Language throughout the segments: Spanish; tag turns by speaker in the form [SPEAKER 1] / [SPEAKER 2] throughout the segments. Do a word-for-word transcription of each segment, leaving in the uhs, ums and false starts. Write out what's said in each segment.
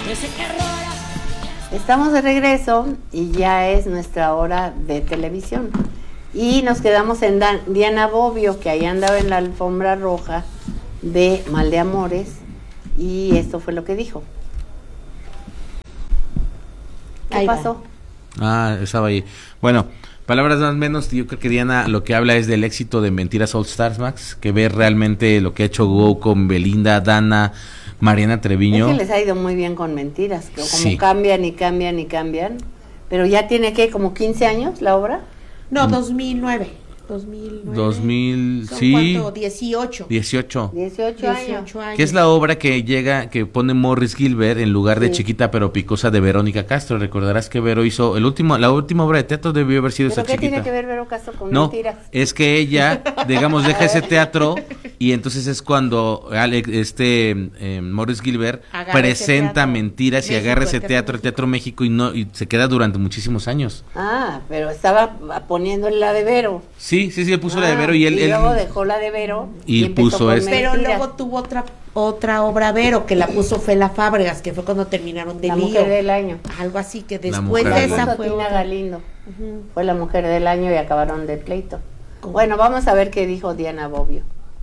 [SPEAKER 1] Estamos de regreso y ya es nuestra hora de televisión. Y nos quedamos en Dan- Diana Bobbio, que ahí andaba en la alfombra roja de Mal de Amores. Y esto fue lo que dijo. ¿Qué
[SPEAKER 2] Ahí
[SPEAKER 1] pasó?
[SPEAKER 3] Ah, estaba ahí. Bueno, palabras más o menos, yo creo que Diana lo que habla es del éxito de Mentiras All Stars, Max, que ve realmente lo que ha hecho Go con Belinda, Dana, Mariana Treviño.
[SPEAKER 1] Es que les ha ido muy bien con Mentiras, que como
[SPEAKER 3] Sí.
[SPEAKER 1] cambian y cambian y cambian. Pero ya tiene, ¿qué? ¿Como quince años la obra?
[SPEAKER 2] No, dos mil nueve. dos mil nueve.
[SPEAKER 3] dos mil,
[SPEAKER 2] ¿Son
[SPEAKER 3] sí.
[SPEAKER 2] cuánto? dieciocho.
[SPEAKER 3] dieciocho.
[SPEAKER 1] dieciocho años.
[SPEAKER 2] dieciocho años.
[SPEAKER 3] Que es la obra que llega, que pone Morris Gilbert en lugar de
[SPEAKER 1] Sí.
[SPEAKER 3] Chiquita pero Picosa de Verónica Castro. Recordarás que Vero hizo el último, la última obra de teatro debió haber sido
[SPEAKER 1] ¿Pero
[SPEAKER 3] esa
[SPEAKER 1] qué
[SPEAKER 3] Chiquita.
[SPEAKER 1] tiene que ver Vero Castro con
[SPEAKER 3] No,
[SPEAKER 1] Mentiras?
[SPEAKER 3] es que ella, digamos, deja ese teatro y entonces es cuando Alex, este eh, Morris Gilbert
[SPEAKER 2] Agarra
[SPEAKER 3] presenta
[SPEAKER 2] ese teatro.
[SPEAKER 3] Mentiras y
[SPEAKER 2] México,
[SPEAKER 3] agarra
[SPEAKER 2] el
[SPEAKER 3] ese
[SPEAKER 2] Teatro
[SPEAKER 3] teatro, el Teatro México y no y se queda durante muchísimos años.
[SPEAKER 1] Ah, pero estaba poniéndole la de Vero.
[SPEAKER 3] Sí, sí, sí, él puso
[SPEAKER 1] Ah,
[SPEAKER 3] la de Vero y él,
[SPEAKER 1] y
[SPEAKER 3] él-
[SPEAKER 1] luego dejó la de Vero
[SPEAKER 3] y
[SPEAKER 1] empezó
[SPEAKER 3] puso
[SPEAKER 1] con
[SPEAKER 3] este.
[SPEAKER 2] Pero
[SPEAKER 1] Mentiras.
[SPEAKER 2] luego tuvo otra otra obra Vero que la puso Fela Fábregas, que fue cuando terminaron de
[SPEAKER 1] La
[SPEAKER 2] lío.
[SPEAKER 1] Mujer del Año.
[SPEAKER 2] Algo así, que
[SPEAKER 3] La
[SPEAKER 2] después
[SPEAKER 3] Mujer
[SPEAKER 2] de
[SPEAKER 3] del
[SPEAKER 2] esa
[SPEAKER 3] Año.
[SPEAKER 2] fue
[SPEAKER 1] Tina
[SPEAKER 2] otra.
[SPEAKER 1] Galindo.
[SPEAKER 2] Ujú.
[SPEAKER 1] Fue la Mujer del Año y acabaron de pleito.
[SPEAKER 2] ¿Cómo?
[SPEAKER 1] Bueno, vamos a ver qué dijo Diana Bobbio.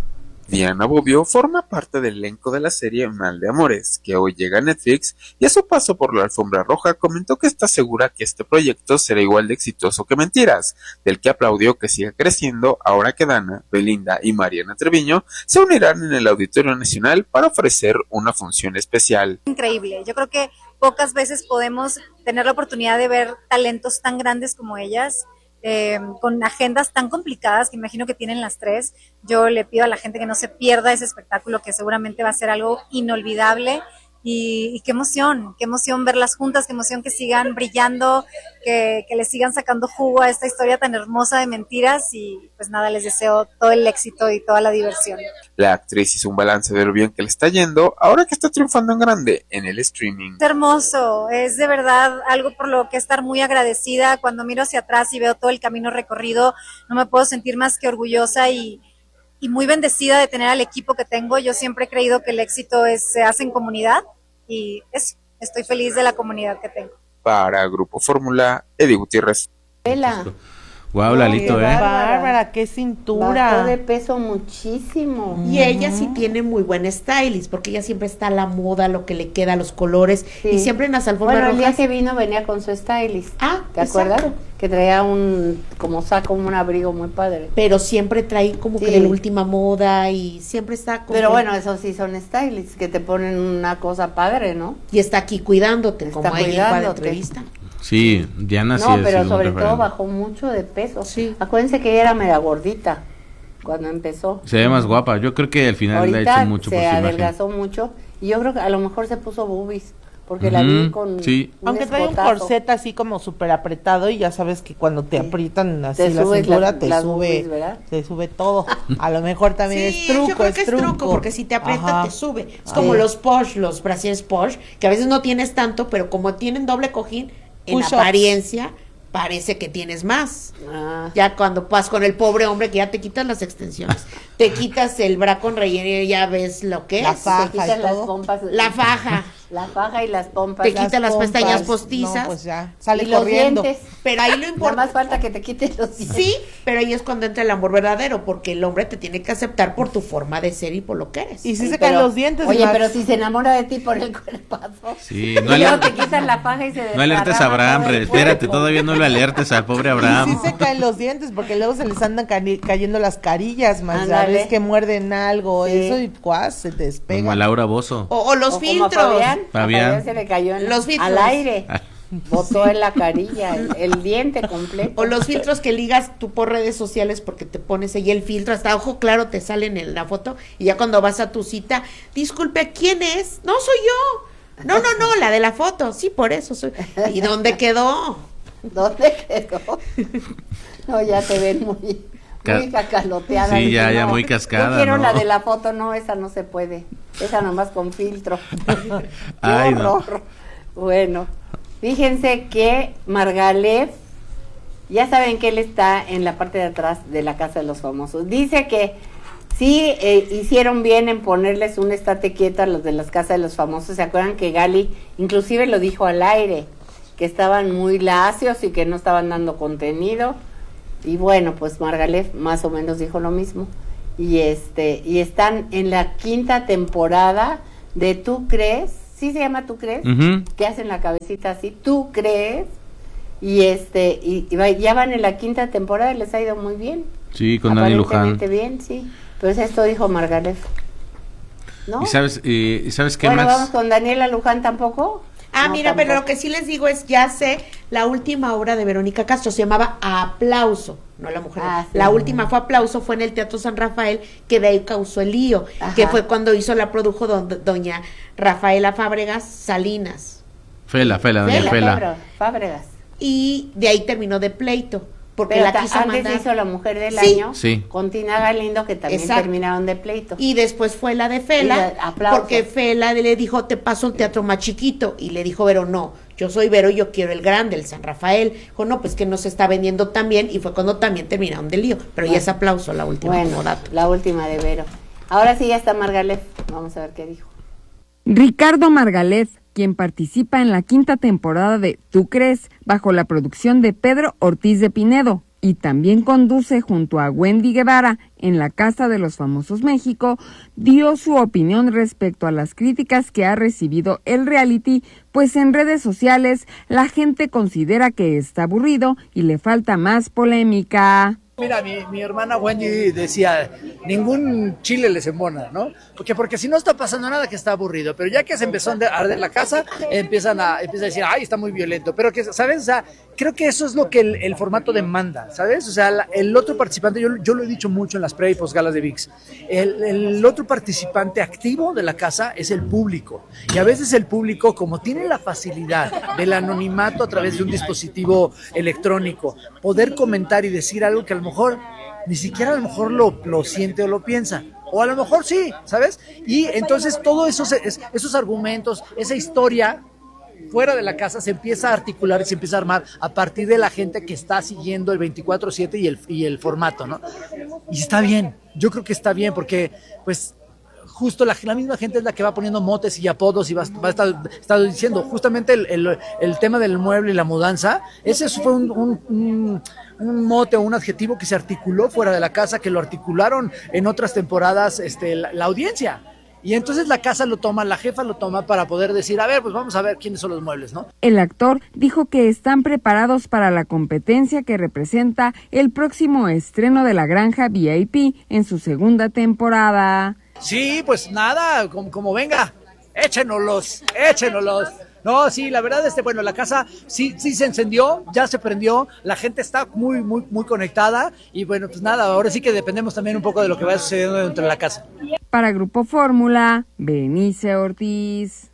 [SPEAKER 4] Diana Bobbio forma parte del elenco de la serie Mal de Amores, que hoy llega a Netflix, y a su paso por la alfombra roja comentó que está segura que este proyecto será igual de exitoso que Mentiras, del que aplaudió que siga creciendo ahora que Dana, Belinda y Mariana Treviño se unirán en el Auditorio Nacional para ofrecer una función especial.
[SPEAKER 5] Increíble, yo creo que pocas veces podemos tener la oportunidad de ver talentos tan grandes como ellas, eh, con agendas tan complicadas que imagino que tienen las tres. Yo le pido a la gente que no se pierda ese espectáculo, que seguramente va a ser algo inolvidable. Y, y qué emoción, qué emoción verlas juntas, qué emoción que sigan brillando, que, que le sigan sacando jugo a esta historia tan hermosa de Mentiras. Y pues nada, les deseo todo el éxito y toda la diversión.
[SPEAKER 4] La actriz hizo un balance de lo bien que le está yendo ahora que está triunfando en grande en el streaming.
[SPEAKER 5] Es hermoso, es de verdad algo por lo que estar muy agradecida. Cuando miro hacia atrás y veo todo el camino recorrido, no me puedo sentir más que orgullosa y, y muy bendecida de tener al equipo que tengo. Yo siempre he creído que el éxito es, se hace en comunidad y eso, estoy feliz de la comunidad que tengo.
[SPEAKER 4] Para Grupo Fórmula, Eddie Gutiérrez.
[SPEAKER 1] Vela.
[SPEAKER 3] Guau,
[SPEAKER 1] No,
[SPEAKER 3] Lalito,
[SPEAKER 1] qué
[SPEAKER 3] eh.
[SPEAKER 1] bárbara.
[SPEAKER 6] Bárbara, qué
[SPEAKER 1] Bajó
[SPEAKER 6] cintura.
[SPEAKER 1] de peso muchísimo.
[SPEAKER 2] Y ella sí tiene muy buen stylist, porque ella siempre está a la moda, lo que le queda, los colores,
[SPEAKER 1] Sí.
[SPEAKER 2] y siempre en las alfombras
[SPEAKER 1] Bueno, el día
[SPEAKER 2] rojas.
[SPEAKER 1] que vino venía con su stylist.
[SPEAKER 2] Ah,
[SPEAKER 1] ¿Te
[SPEAKER 2] exacto.
[SPEAKER 1] acuerdas? Que traía un, como saco, un abrigo muy padre.
[SPEAKER 2] Pero siempre trae como
[SPEAKER 1] Sí.
[SPEAKER 2] que de la última moda y siempre está como
[SPEAKER 1] Pero
[SPEAKER 2] que-
[SPEAKER 1] bueno, esos sí son stylists, que te ponen una cosa padre, ¿no?
[SPEAKER 2] y está aquí cuidándote,
[SPEAKER 1] Está
[SPEAKER 2] como ella en cada
[SPEAKER 1] cuidándote.
[SPEAKER 2] entrevista.
[SPEAKER 3] Sí, Diana sí
[SPEAKER 1] No,
[SPEAKER 3] ha
[SPEAKER 1] pero
[SPEAKER 3] sido un
[SPEAKER 1] sobre todo
[SPEAKER 3] referente.
[SPEAKER 1] bajó mucho de peso.
[SPEAKER 2] Sí.
[SPEAKER 1] Acuérdense que ella era media gordita cuando empezó.
[SPEAKER 3] Se ve más guapa. Yo creo que al final le ha
[SPEAKER 1] Ahorita
[SPEAKER 3] hecho mucho
[SPEAKER 1] se
[SPEAKER 3] por su imagen.
[SPEAKER 1] adelgazó mucho y yo creo que a lo mejor se puso boobies, porque la
[SPEAKER 3] Ujú,
[SPEAKER 1] vi con
[SPEAKER 3] sí.
[SPEAKER 1] un
[SPEAKER 6] Aunque trae un
[SPEAKER 1] escotazo.
[SPEAKER 6] corset así como súper apretado y ya sabes que cuando te
[SPEAKER 1] Sí.
[SPEAKER 6] aprietan así
[SPEAKER 1] Te
[SPEAKER 6] la
[SPEAKER 1] subes
[SPEAKER 6] cintura
[SPEAKER 1] las-
[SPEAKER 6] te
[SPEAKER 1] las
[SPEAKER 6] sube,
[SPEAKER 1] boobies, ¿verdad?
[SPEAKER 6] te sube todo. A lo mejor también
[SPEAKER 2] Sí,
[SPEAKER 6] es truco,
[SPEAKER 2] yo creo
[SPEAKER 6] es
[SPEAKER 2] que es
[SPEAKER 6] truco.
[SPEAKER 2] truco, porque si te aprieta
[SPEAKER 6] Ajá.
[SPEAKER 2] te sube. Es
[SPEAKER 6] Ah.
[SPEAKER 2] como
[SPEAKER 6] Sí.
[SPEAKER 2] los Porsche, los brasieres Porsche, que a veces no tienes tanto, pero como tienen doble cojín, en
[SPEAKER 6] Push-ups.
[SPEAKER 2] apariencia parece que tienes más.
[SPEAKER 1] Ah.
[SPEAKER 2] Ya cuando vas con el pobre hombre que ya te quitas las extensiones, te quitas el bra con relleno y ya ves lo que
[SPEAKER 6] La
[SPEAKER 2] es.
[SPEAKER 6] faja.
[SPEAKER 1] Te quitas
[SPEAKER 6] y
[SPEAKER 1] las
[SPEAKER 6] todo.
[SPEAKER 1] pompas.
[SPEAKER 2] La faja.
[SPEAKER 1] La faja y las pompas.
[SPEAKER 2] Te quita las
[SPEAKER 6] pompas,
[SPEAKER 2] pestañas postizas.
[SPEAKER 6] No, pues ya, sale
[SPEAKER 1] y los
[SPEAKER 6] corriendo.
[SPEAKER 1] dientes.
[SPEAKER 2] Pero ahí lo
[SPEAKER 1] Nada
[SPEAKER 2] importante.
[SPEAKER 1] más falta que te quites los dientes.
[SPEAKER 2] Sí, pero ahí es cuando entra el amor verdadero, porque el hombre te tiene que aceptar por tu forma de ser y por lo que eres.
[SPEAKER 6] Y si
[SPEAKER 1] Sí,
[SPEAKER 6] se caen
[SPEAKER 1] pero-
[SPEAKER 6] los dientes.
[SPEAKER 1] Oye,
[SPEAKER 6] Max.
[SPEAKER 1] pero si se enamora de ti por el cuerpazo.
[SPEAKER 3] Sí,
[SPEAKER 1] Y
[SPEAKER 3] no,
[SPEAKER 1] luego
[SPEAKER 3] aler-
[SPEAKER 1] te quitan la faja y se
[SPEAKER 3] no alertes a
[SPEAKER 1] desparrama
[SPEAKER 3] Abraham,
[SPEAKER 1] todo el
[SPEAKER 3] re- espérate,
[SPEAKER 1] cuerpo.
[SPEAKER 3] todavía no lo alertes al pobre
[SPEAKER 6] Y
[SPEAKER 3] Abraham.
[SPEAKER 6] sí se caen los dientes porque luego se les andan cani- cayendo las carillas, más ya
[SPEAKER 1] Ándale.
[SPEAKER 6] ves que muerden algo,
[SPEAKER 1] Sí.
[SPEAKER 6] eso y cuas, se te despega.
[SPEAKER 3] Como a Laura Bozo.
[SPEAKER 2] O, o los
[SPEAKER 1] O como a
[SPEAKER 2] filtros.
[SPEAKER 1] Fabián, a
[SPEAKER 3] Fabián.
[SPEAKER 1] Fabián se le cayó en-
[SPEAKER 2] Los filtros.
[SPEAKER 1] al aire.
[SPEAKER 3] Ah.
[SPEAKER 1] Botó en la carilla el, el diente completo.
[SPEAKER 2] O los filtros que ligas tú por redes sociales porque te pones ahí el filtro, hasta ojo claro te salen en la foto y ya cuando vas a tu cita, disculpe, ¿quién es? No soy yo. No, no, no, la de la foto. Sí, por eso soy. ¿Y dónde quedó?
[SPEAKER 1] ¿Dónde quedó? No, ya te ven muy,
[SPEAKER 3] Ca-
[SPEAKER 1] muy cacaloteada.
[SPEAKER 3] Sí, ya,
[SPEAKER 1] Dije,
[SPEAKER 3] ya
[SPEAKER 1] no,
[SPEAKER 3] muy cascada,
[SPEAKER 1] Yo quiero
[SPEAKER 3] ¿no?
[SPEAKER 1] la de la foto, no, esa no se puede. Esa nomás con filtro. Qué
[SPEAKER 3] Ay, no.
[SPEAKER 1] horror. Bueno, fíjense que Margalef, ya saben que él está en la parte de atrás de la Casa de los Famosos. Dice que Sí, eh, hicieron bien en ponerles un estate quieta a los de las casas de los famosos. ¿Se acuerdan que Gali inclusive lo dijo al aire? Que estaban muy lacios y que no estaban dando contenido. Y bueno, pues Margalef más o menos dijo lo mismo. Y este y están en la quinta temporada de ¿Tú crees? ¿Sí se llama ¿Tú crees?
[SPEAKER 3] Uh-huh.
[SPEAKER 1] Que hacen la cabecita así, ¿tú crees? Y este y, y ya van en la quinta temporada y les ha ido muy bien.
[SPEAKER 3] Sí, con Dani Luján.
[SPEAKER 1] Aparentemente bien, sí. Pues esto dijo Margalef, ¿no?
[SPEAKER 3] ¿Y sabes, eh, ¿sabes qué
[SPEAKER 1] bueno,
[SPEAKER 3] más?
[SPEAKER 1] vamos con Daniela Luján tampoco.
[SPEAKER 2] Ah,
[SPEAKER 1] No,
[SPEAKER 2] mira,
[SPEAKER 1] tampoco.
[SPEAKER 2] pero lo que sí les digo es, ya sé, la última obra de Verónica Castro se llamaba Aplauso, no La Mujer.
[SPEAKER 1] Ah, sí.
[SPEAKER 2] La última fue Aplauso, fue en el Teatro San Rafael, que de ahí causó el lío,
[SPEAKER 1] Ajá.
[SPEAKER 2] que fue cuando hizo, la produjo don- doña Rafaela Fábregas Salinas.
[SPEAKER 3] Fela, Fela, doña
[SPEAKER 1] Fela,
[SPEAKER 3] Fela.
[SPEAKER 1] Fabra- Fábregas.
[SPEAKER 2] Y de ahí terminó de pleito, porque
[SPEAKER 1] Pero
[SPEAKER 2] la
[SPEAKER 1] ta-
[SPEAKER 2] quiso
[SPEAKER 1] antes
[SPEAKER 2] mandar.
[SPEAKER 1] hizo La Mujer del
[SPEAKER 2] Sí.
[SPEAKER 1] Año
[SPEAKER 3] Sí.
[SPEAKER 1] con Tina Galindo, que también
[SPEAKER 2] Exacto.
[SPEAKER 1] terminaron de pleito.
[SPEAKER 2] Y después fue la de Fela,
[SPEAKER 1] Y la- aplauso.
[SPEAKER 2] porque Fela le dijo, te paso un teatro más chiquito, y le dijo Vero, no, yo soy Vero, yo quiero el grande, el San Rafael. Dijo, no, pues que no se está vendiendo tan bien, y fue cuando también terminaron del lío, pero ya
[SPEAKER 1] Bueno.
[SPEAKER 2] es Aplauso la última
[SPEAKER 1] Bueno,
[SPEAKER 2] como dato.
[SPEAKER 1] la última de Vero. Ahora sí ya está Margalef. Vamos a ver qué dijo.
[SPEAKER 7] Ricardo Margalef, quien participa en la quinta temporada de ¿Tú crees?, bajo la producción de Pedro Ortiz de Pinedo, y también conduce junto a Wendy Guevara en la Casa de los Famosos México, dio su opinión respecto a las críticas que ha recibido el reality, pues en redes sociales la gente considera que está aburrido y le falta más polémica.
[SPEAKER 8] Mira, mi, mi hermana Wendy decía, ningún chile les embona, ¿no? Porque, porque si no está pasando nada que está aburrido, pero ya que se empezó a arder la casa, empiezan a, empiezan a decir, ay, está muy violento, pero que, ¿sabes? O sea, creo que eso es lo que el, el formato demanda, ¿sabes? O sea, la, el otro participante, yo, yo lo he dicho mucho en las pre y posgalas de V I X, el, el otro participante activo de la casa es el público, y a veces el público, como tiene la facilidad del anonimato a través de un dispositivo electrónico, poder comentar y decir algo que a lo mejor ni siquiera a lo mejor lo, lo siente o lo piensa, o a lo mejor sí, ¿sabes? Y entonces todos esos, esos argumentos, esa historia fuera de la casa se empieza a articular y se empieza a armar a partir de la gente que está siguiendo el veinticuatro siete y el, y el formato, ¿no? Y está bien, yo creo que está bien porque pues justo la, la misma gente es la que va poniendo motes y apodos y va, va a estar, estar diciendo justamente el, el, el tema del mueble y la mudanza, ese fue un, un, un, un mote o un adjetivo que se articuló fuera de la casa, que lo articularon en otras temporadas este, la, la audiencia. Y entonces la casa lo toma, la jefa lo toma para poder decir, a ver, pues vamos a ver quiénes son los muebles, ¿no?
[SPEAKER 7] El actor dijo que están preparados para la competencia que representa el próximo estreno de La Granja V I P en su segunda temporada.
[SPEAKER 8] Sí, pues nada, como, como venga, échenoslos, échenoslos. No, sí, la verdad, este, bueno, la casa sí, sí se encendió, ya se prendió, la gente está muy, muy, muy conectada y bueno, pues nada, ahora sí que dependemos también un poco de lo que vaya sucediendo dentro de la casa.
[SPEAKER 7] Para Grupo Fórmula, Berenice Ortiz.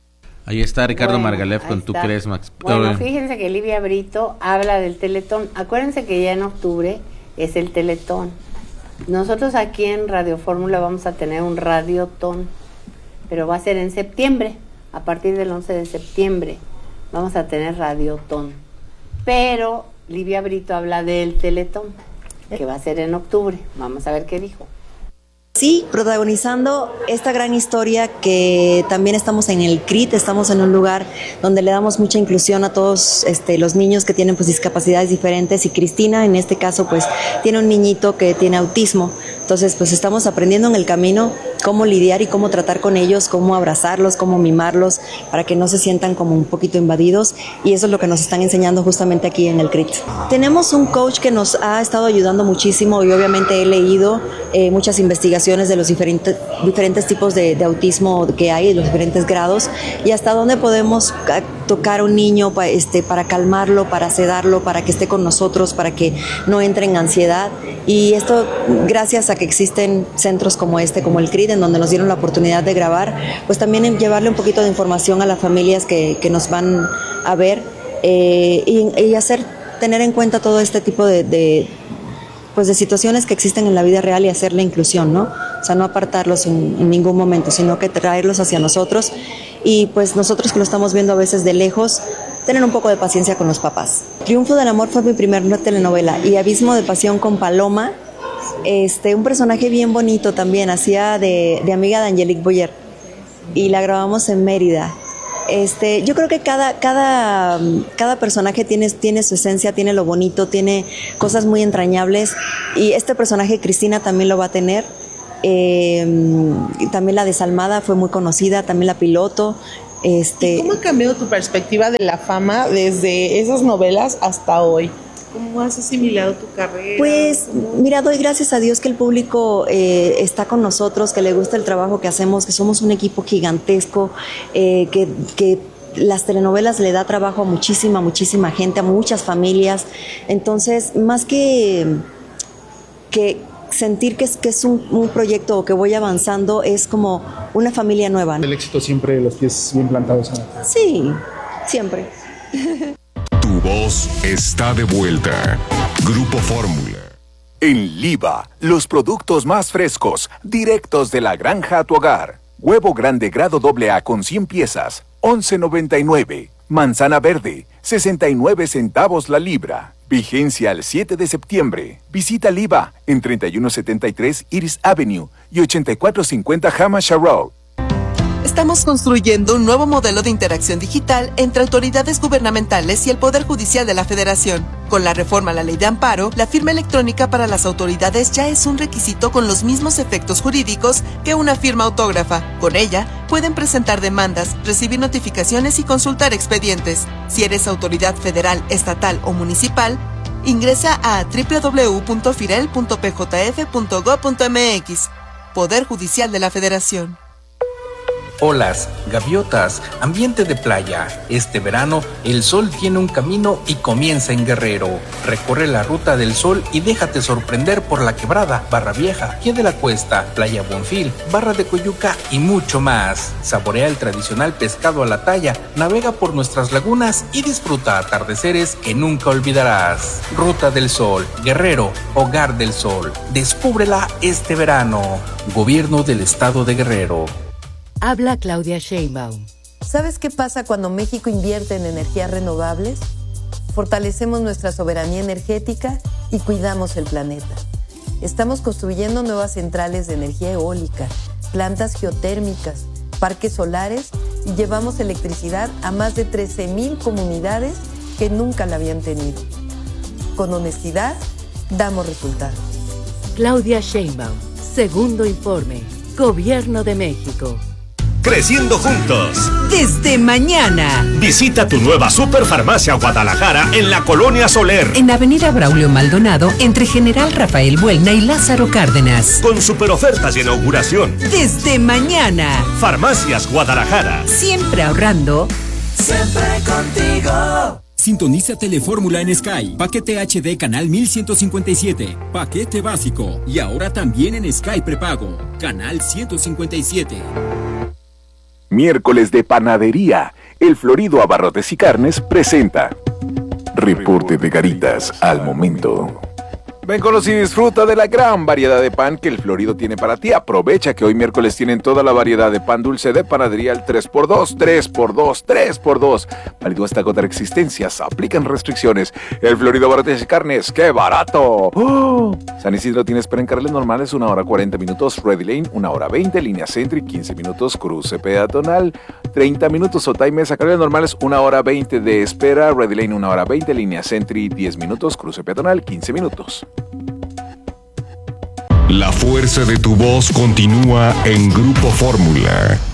[SPEAKER 3] Ahí está Ricardo
[SPEAKER 1] Bueno,
[SPEAKER 3] Margalef
[SPEAKER 1] ahí
[SPEAKER 3] con ¿Tú
[SPEAKER 1] está.
[SPEAKER 3] crees, Max?
[SPEAKER 1] Bueno,
[SPEAKER 3] Eh,
[SPEAKER 1] fíjense que Livia Brito habla del Teletón. Acuérdense que ya en octubre es el Teletón. Nosotros aquí en Radio Fórmula vamos a tener un Radiotón, pero va a ser en septiembre. A partir del once de septiembre vamos a tener Radiotón. Pero Livia Brito habla del Teletón, que va a ser en octubre. Vamos a ver qué dijo.
[SPEAKER 9] Sí, protagonizando esta gran historia que también estamos en el C R I T, estamos en un lugar donde le damos mucha inclusión a todos este, los niños que tienen pues discapacidades diferentes y Cristina en este caso pues tiene un niñito que tiene autismo, entonces pues estamos aprendiendo en el camino cómo lidiar y cómo tratar con ellos, cómo abrazarlos, cómo mimarlos para que no se sientan como un poquito invadidos y eso es lo que nos están enseñando justamente aquí en el C R I T. Tenemos un coach que nos ha estado ayudando muchísimo y obviamente he leído eh, muchas investigaciones de los diferentes, diferentes tipos de, de autismo que hay, los diferentes grados y hasta dónde podemos tocar a un niño pa, este, para calmarlo, para sedarlo, para que esté con nosotros, para que no entre en ansiedad y esto gracias a que existen centros como este, como el C R I T, en donde nos dieron la oportunidad de grabar, pues también en llevarle un poquito de información a las familias que, que nos van a ver eh, y, y hacer, tener en cuenta todo este tipo de, de pues de situaciones que existen en la vida real y hacer la inclusión, ¿no? O sea, no apartarlos en, en ningún momento, sino que traerlos hacia nosotros y pues nosotros que lo estamos viendo a veces de lejos, tener un poco de paciencia con los papás. Triunfo del amor fue mi primer telenovela y Abismo de pasión con Paloma Este, un personaje bien bonito también, hacía de, de amiga de Angelique Boyer y la grabamos en Mérida. Este, yo creo que cada, cada, cada personaje tiene, tiene su esencia, tiene lo bonito, tiene cosas muy entrañables y este personaje Cristina también lo va a tener. Eh, y también la desalmada fue muy conocida, también la piloto. Este,
[SPEAKER 6] ¿Y cómo ha cambiado tu perspectiva de la fama desde esas novelas hasta hoy? ¿Cómo has asimilado tu carrera?
[SPEAKER 9] Pues mira, doy gracias a Dios que el público eh, está con nosotros, que le gusta el trabajo que hacemos, que somos un equipo gigantesco, eh, que, que las telenovelas le da trabajo a muchísima, muchísima gente, a muchas familias. Entonces, más que, que sentir que es, que es un, un proyecto que voy avanzando, es como una familia nueva, ¿no?
[SPEAKER 10] El éxito siempre, los pies bien plantados en la tierra.
[SPEAKER 9] Sí, siempre.
[SPEAKER 11] Tu voz está de vuelta. Grupo Fórmula.
[SPEAKER 12] En Liva, los productos más frescos, directos de la granja a tu hogar. Huevo grande grado doble A con cien piezas, once noventa y nueve. Manzana verde, sesenta y nueve centavos la libra. Vigencia al siete de septiembre. Visita Liva en treinta y uno setenta y tres Iris Avenue y ochenta y cuatro cincuenta Hamasha Road.
[SPEAKER 13] Estamos construyendo un nuevo modelo de interacción digital entre autoridades gubernamentales y el Poder Judicial de la Federación. Con la reforma a la Ley de Amparo, la firma electrónica para las autoridades ya es un requisito con los mismos efectos jurídicos que una firma autógrafa. Con ella, pueden presentar demandas, recibir notificaciones y consultar expedientes. Si eres autoridad federal, estatal o municipal, ingresa a doble u doble u doble u punto firel punto p j f punto gob punto m x. Poder Judicial de la Federación.
[SPEAKER 14] Olas, gaviotas, ambiente de playa. Este verano, el sol tiene un camino y comienza en Guerrero. Recorre la ruta del sol y déjate sorprender por La Quebrada, Barra Vieja, Pie de la Cuesta, Playa Bonfil, Barra de Coyuca y mucho más. Saborea el tradicional pescado a la talla, navega por nuestras lagunas y disfruta atardeceres que nunca olvidarás. Ruta del Sol, Guerrero, Hogar del Sol. Descúbrela este verano. Gobierno del Estado de Guerrero.
[SPEAKER 15] Habla Claudia Sheinbaum.
[SPEAKER 16] ¿Sabes qué pasa cuando México invierte en energías renovables? Fortalecemos nuestra soberanía energética y cuidamos el planeta. Estamos construyendo nuevas centrales de energía eólica, plantas geotérmicas, parques solares y llevamos electricidad a más de trece mil comunidades que nunca la habían tenido. Con honestidad, damos resultados.
[SPEAKER 15] Claudia Sheinbaum, segundo informe, Gobierno de México.
[SPEAKER 17] Creciendo juntos.
[SPEAKER 18] Desde mañana.
[SPEAKER 17] Visita tu nueva Superfarmacia Guadalajara en la Colonia Soler.
[SPEAKER 18] En Avenida Braulio Maldonado, entre General Rafael Buelna y Lázaro Cárdenas.
[SPEAKER 17] Con super ofertas de inauguración.
[SPEAKER 18] Desde mañana.
[SPEAKER 17] Farmacias Guadalajara.
[SPEAKER 18] Siempre ahorrando.
[SPEAKER 19] Siempre contigo.
[SPEAKER 20] Sintoniza Telefórmula en Sky. Paquete H D canal mil ciento cincuenta y siete. Paquete básico. Y ahora también en Sky prepago. Canal ciento cincuenta y siete.
[SPEAKER 12] Miércoles de Panadería. El Florido Abarrotes y Carnes presenta Reporte de Garitas al momento. Ven, conoce y disfruta de la gran variedad de pan que el Florido tiene para ti. Aprovecha que hoy miércoles tienen toda la variedad de pan dulce de panadería al tres por dos, tres por dos, tres por dos. Válido hasta agotar existencias. Aplican restricciones. El Florido Abarrotes y Carnes, ¡qué barato! ¡Oh! San Isidro tiene espera en carriles normales, una hora cuarenta minutos. Ready Lane, una hora veinte. Línea Centri, quince minutos. Cruce peatonal, treinta minutos. Otay Mesa, carriles normales, una hora veinte de espera. Ready Lane, una hora veinte. Línea Centri, diez minutos. Cruce peatonal, quince minutos.
[SPEAKER 11] La fuerza de tu voz continúa en Grupo Fórmula.